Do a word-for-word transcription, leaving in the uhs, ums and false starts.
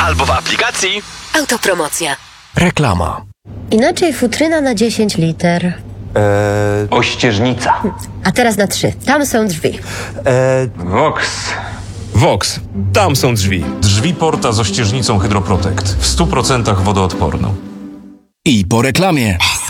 albo w aplikacji Autopromocja. Reklama. Inaczej futryna na dziesięć liter. Eee, Ościeżnica. A teraz na trzy. Tam są drzwi. eee, Vox. Vox. Tam są drzwi. Drzwi Porta z ościeżnicą Hydroprotect. W stu procentach wodoodporną. I po reklamie.